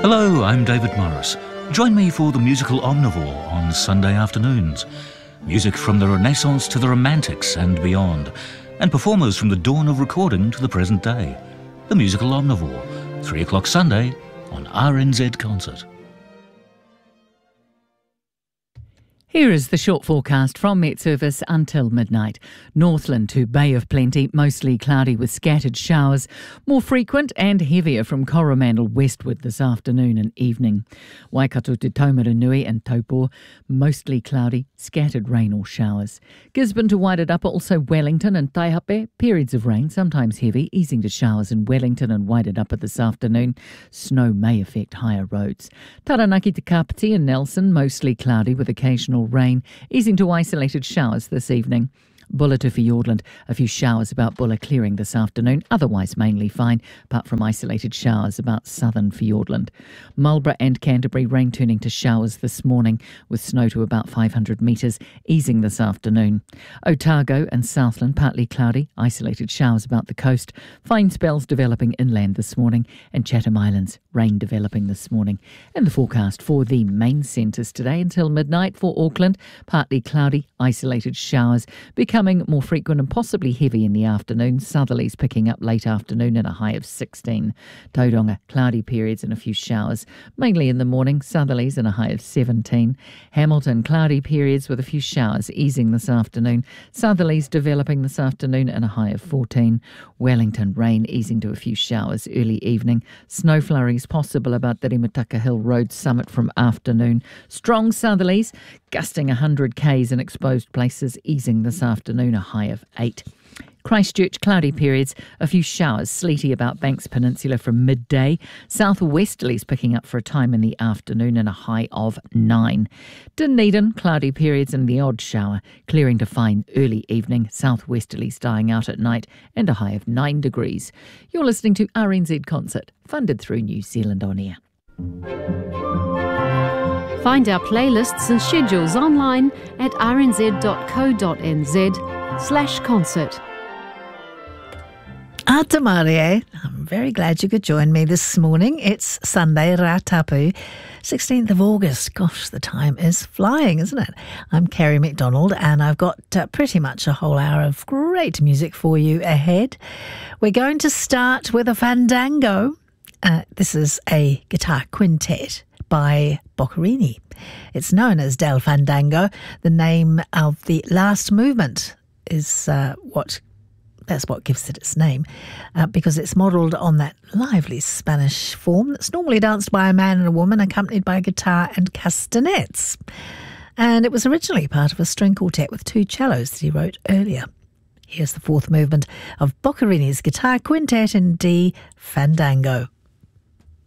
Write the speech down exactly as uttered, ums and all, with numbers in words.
Hello, I'm David Morris. Join me for the musical Omnivore on Sunday afternoons. Music from the Renaissance to the Romantics and beyond, and performers from the dawn of recording to the present day. The musical Omnivore, three o'clock Sunday on R N Z Concert. Here is the short forecast from Met Service until midnight. Northland to Bay of Plenty, mostly cloudy with scattered showers. More frequent and heavier from Coromandel westward this afternoon and evening. Waikato to Taumarunui and Taupo, mostly cloudy, scattered rain or showers. Gisborne to Wairarapa, also Wellington and Taihape, periods of rain, sometimes heavy, easing to showers in Wellington and Wairarapa this afternoon. Snow may affect higher roads. Taranaki to Kapiti and Nelson, mostly cloudy with occasional rain, easing to isolated showers this evening. Bulla to Fiordland, a few showers about Bulla clearing this afternoon, otherwise mainly fine, apart from isolated showers about southern Fiordland. Marlborough and Canterbury, rain turning to showers this morning, with snow to about five hundred metres, easing this afternoon. Otago and Southland, partly cloudy, isolated showers about the coast, fine spells developing inland this morning, and Chatham Islands, rain developing this morning. And the forecast for the main centres today until midnight for Auckland, partly cloudy, isolated showers, becoming more frequent and possibly heavy in the afternoon. Southerlies picking up late afternoon at a high of sixteen. Tauranga, cloudy periods and a few showers, mainly in the morning. Southerlies and a high of seventeen. Hamilton, cloudy periods with a few showers, easing this afternoon. Southerlies developing this afternoon and a high of fourteen. Wellington, rain easing to a few showers early evening. Snow flurries possible about the Rimataka Hill Road summit from afternoon. Strong southerlies, gusting one hundred k's in exposed places, easing this afternoon, a high of eight. Christchurch, cloudy periods, a few showers, sleety about Banks Peninsula from midday. Southwesterlies picking up for a time in the afternoon and a high of nine. Dunedin, cloudy periods and the odd shower, clearing to fine early evening. Southwesterlies dying out at night and a high of nine degrees. You're listening to R N Z Concert, funded through New Zealand On Air. Find our playlists and schedules online at rnz.co.nz slash concert. Ata Marie, I'm very glad you could join me this morning. It's Sunday, Ratapu, sixteenth of August. Gosh, the time is flying, isn't it? I'm Kerry McDonald and I've got uh, pretty much a whole hour of great music for you ahead. We're going to start with a fandango. Uh, this is a guitar quintet by Boccherini. It's known as Del Fandango. The name of the last movement is uh, what that's what gives it its name, uh, because it's modelled on that lively Spanish form that's normally danced by a man and a woman accompanied by a guitar and castanets. And it was originally part of a string quartet with two cellos that he wrote earlier. Here's the fourth movement of Boccherini's Guitar Quintet in D Fandango.